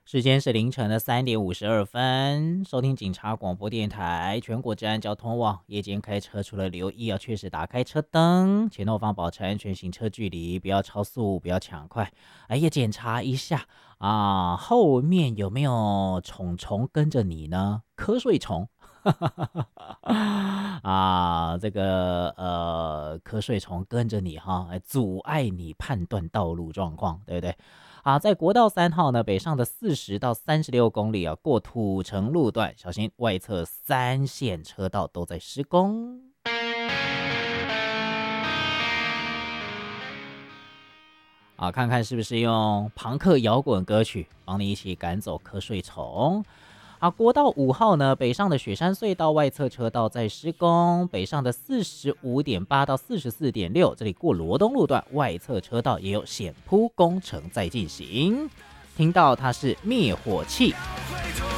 时间是凌晨的3:52，收听警察广播电台全国治安交通网。夜间开车除了留意要确实打开车灯，前后方保持安全行车距离，不要超速，不要抢快。也检查一下后面有没有虫虫跟着你呢？瞌睡虫。这个瞌睡虫跟着你哈，阻碍你判断道路状况，对不对？在国道3号呢，北上的40到36公里过土城路段，小心外侧3线车道都在施工。看看是不是用朋克摇滚歌曲帮你一起赶走瞌睡虫。国道5号呢，北上的雪山隧道外侧车道在施工，北上的45.8到44.6，这里过罗东路段外侧车道也有险铺工程在进行。听到它是灭火器。